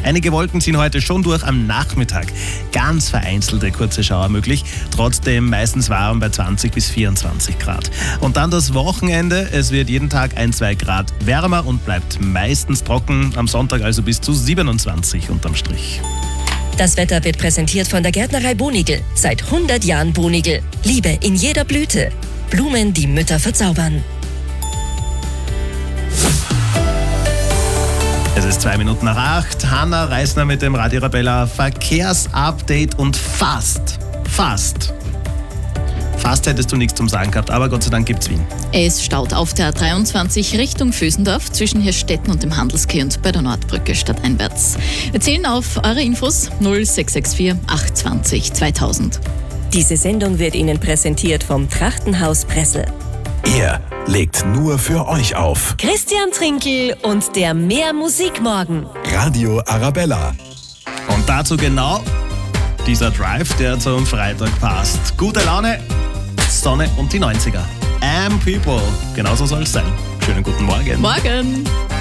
Einige Wolken ziehen heute schon durch am Nachmittag. Ganz vereinzelte kurze Schauer möglich. Trotzdem meistens warm bei 20 bis 24 Grad. Und dann das Wochenende. Es wird jeden Tag 1-2 Grad wärmer und bleibt meistens trocken. Am Sonntag also bis zu 27 unterm Strich. Das Wetter wird präsentiert von der Gärtnerei Bonigl. Seit 100 Jahren Bonigl. Liebe in jeder Blüte. Blumen, die Mütter verzaubern. Es ist 2 Minuten nach 8. Hanna Reisner mit dem Radio Arabella Verkehrsupdate und fast hättest du nichts zum Sagen gehabt, aber Gott sei Dank gibt's Wien. Es staut auf der A23 Richtung Vösendorf zwischen Hirstetten und dem Handelskeh und bei der Nordbrücke stadteinwärts. Wir zählen auf eure Infos 0664 820 2000. Diese Sendung wird Ihnen präsentiert vom Trachtenhaus Pressel. Er legt nur für euch auf. Christian Trinkel und der Mehr Musikmorgen. Radio Arabella. Und dazu genau dieser Drive, der zum Freitag passt. Gute Laune, Sonne und die 90er. Am People. Genauso soll es sein. Schönen guten Morgen. Morgen.